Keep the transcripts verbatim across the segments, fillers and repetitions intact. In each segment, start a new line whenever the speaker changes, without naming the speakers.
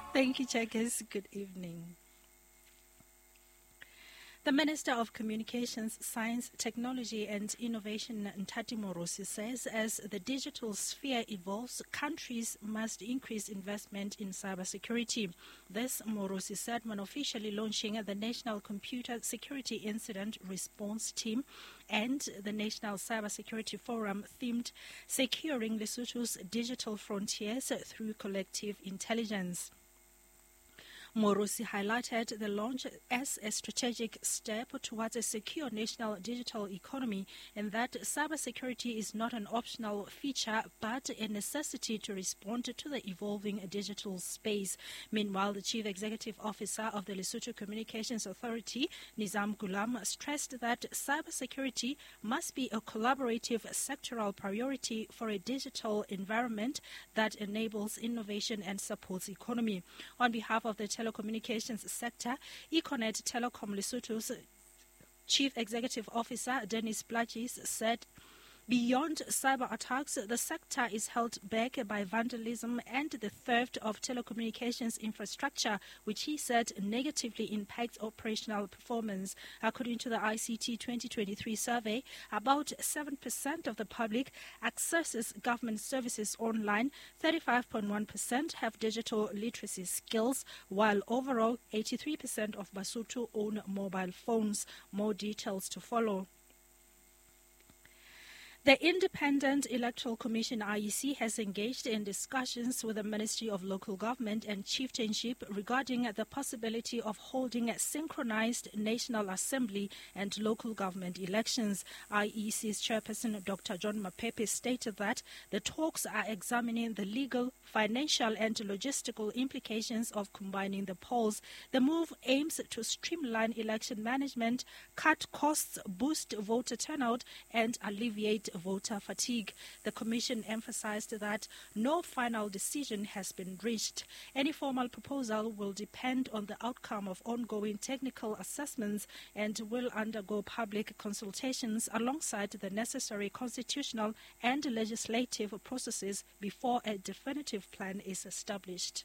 Thank you, Checkers. Good evening. The Minister of Communications, Science, Technology and Innovation, Ntati Morosi, says as the digital sphere evolves, countries must increase investment in cybersecurity. This, Morosi said when officially launching the National Computer Security Incident Response Team and the National Cybersecurity Forum themed Securing Lesotho's Digital Frontiers Through Collective Intelligence. Morosi highlighted the launch as a strategic step towards a secure national digital economy and that cybersecurity is not an optional feature but a necessity to respond to the evolving digital space. Meanwhile, the Chief Executive Officer of the Lesotho Communications Authority, Nizam Gulam, stressed that cybersecurity must be a collaborative sectoral priority for a digital environment that enables innovation and supports economy. On behalf of the telecommunications sector, Econet Telecom Lesotho's Chief Executive Officer Dennis Plachis said, beyond cyber attacks, the sector is held back by vandalism and the theft of telecommunications infrastructure, which he said negatively impacts operational performance. According to the I C T twenty twenty-three survey, about seven percent of the public accesses government services online, thirty-five point one percent have digital literacy skills, while overall eighty-three percent of Basotho own mobile phones. More details to follow. The Independent Electoral Commission I E C has engaged in discussions with the Ministry of Local Government and Chieftainship regarding the possibility of holding a synchronized National Assembly and local government elections. I E C's chairperson Doctor John Mapepe stated that the talks are examining the legal, financial and logistical implications of combining the polls. The move aims to streamline election management, cut costs, boost voter turnout and alleviate voter fatigue. The Commission emphasized that no final decision has been reached. Any formal proposal will depend on the outcome of ongoing technical assessments and will undergo public consultations alongside the necessary constitutional and legislative processes before a definitive plan is established.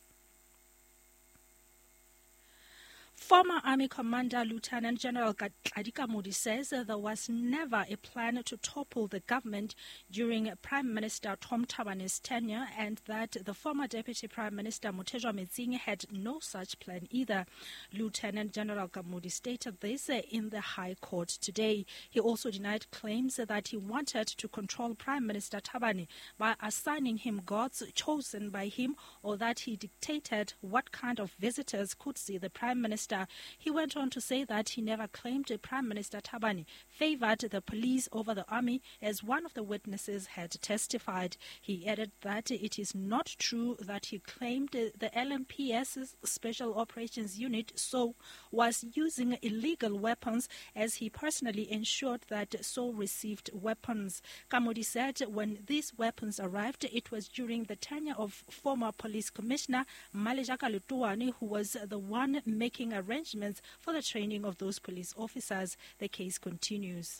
Former Army Commander Lieutenant General Kadika Modi says there was never a plan to topple the government during Prime Minister Tom Thabane's tenure and that the former Deputy Prime Minister Motshekga Metsing had no such plan either. Lieutenant General Kamudi stated this in the High Court today. He also denied claims that he wanted to control Prime Minister Thabane by assigning him guards chosen by him or that he dictated what kind of visitors could see the Prime Minister. He went on to say that he never claimed Prime Minister Thabane favored the police over the army, as one of the witnesses had testified. He added that it is not true that he claimed the L M P's Special Operations Unit so was using illegal weapons, as he personally ensured that so received weapons. Kamodi said when these weapons arrived, it was during the tenure of former Police Commissioner Malejaka Letuane, who was the one making arrangements for the training of those police officers. The case continues.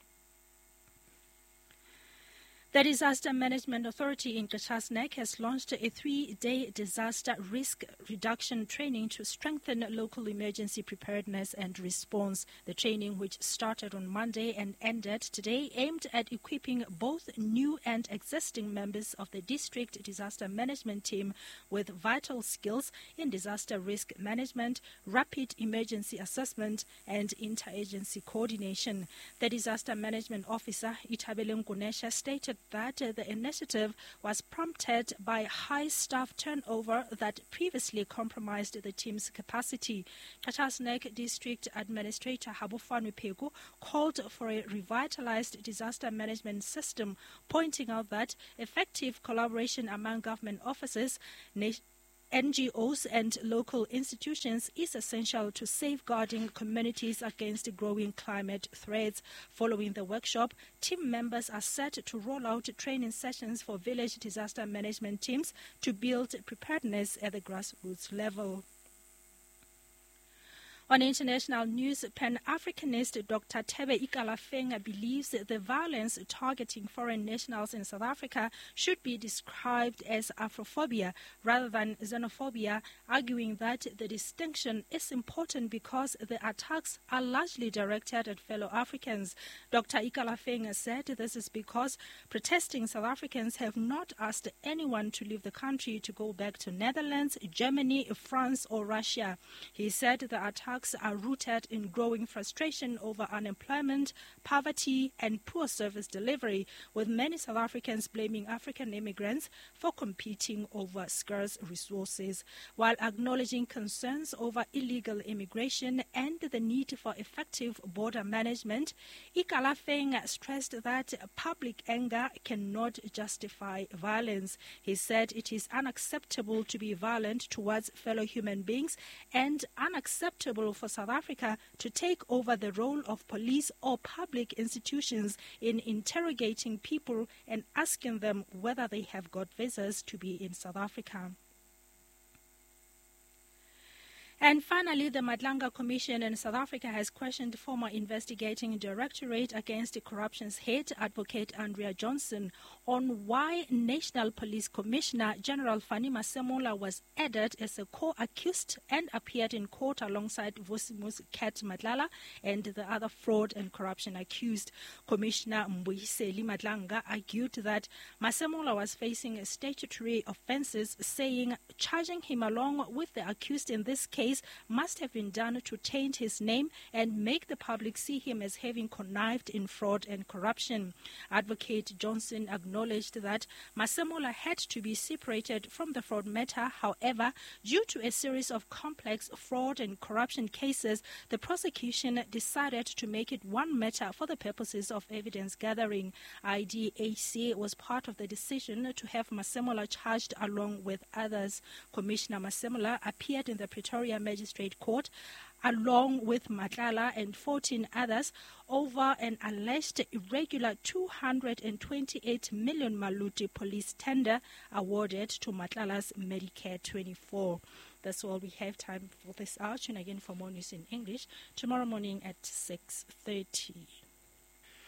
The Disaster Management Authority in Gqeberha has launched a three-day disaster risk reduction training to strengthen local emergency preparedness and response. The training, which started on Monday and ended today, aimed at equipping both new and existing members of the district disaster management team with vital skills in disaster risk management, rapid emergency assessment, and interagency coordination. The Disaster Management Officer, Itabele Nkunesha, stated that uh, the initiative was prompted by high staff turnover that previously compromised the team's capacity. Gqeberha District Administrator Habufanu Pegu called for a revitalized disaster management system, pointing out that effective collaboration among government officers, nation N G Os and local institutions is essential to safeguarding communities against growing climate threats. Following the workshop, team members are set to roll out training sessions for village disaster management teams to build preparedness at the grassroots level. On international news, Pan-Africanist Doctor Thebe Ikalafeng believes that the violence targeting foreign nationals in South Africa should be described as Afrophobia rather than xenophobia, arguing that the distinction is important because the attacks are largely directed at fellow Africans. Doctor Ikalafeng said this is because protesting South Africans have not asked anyone to leave the country to go back to Netherlands, Germany, France or Russia. He said the attacks are rooted in growing frustration over unemployment, poverty and poor service delivery, with many South Africans blaming African immigrants for competing over scarce resources. While acknowledging concerns over illegal immigration and the need for effective border management, Ikalafeng stressed that public anger cannot justify violence. He said it is unacceptable to be violent towards fellow human beings and unacceptable for South Africa to take over the role of police or public institutions in interrogating people and asking them whether they have got visas to be in South Africa. And finally, the Madlanga Commission in South Africa has questioned former investigating directorate against the corruption's head, Advocate Andrea Johnson, on why National Police Commissioner General Fani Masemola was added as a co-accused and appeared in court alongside Vusimus Kat Madlala and the other fraud and corruption accused. Commissioner Mbuyiseli Madlanga argued that Masemola was facing statutory offences, saying charging him along with the accused in this case must have been done to taint his name and make the public see him as having connived in fraud and corruption. Advocate Johnson acknowledged that Masemola had to be separated from the fraud matter. However, due to a series of complex fraud and corruption cases, the prosecution decided to make it one matter for the purposes of evidence gathering. I D H C was part of the decision to have Masemola charged along with others. Commissioner Masemola appeared in the Pretoria Magistrate Court along with Madlala and fourteen others over an alleged irregular two hundred twenty-eight million Maluti police tender awarded to Madlala's Medicare twenty-four. That's all we have time for this hour. Tune again for more news in English tomorrow morning at six thirty.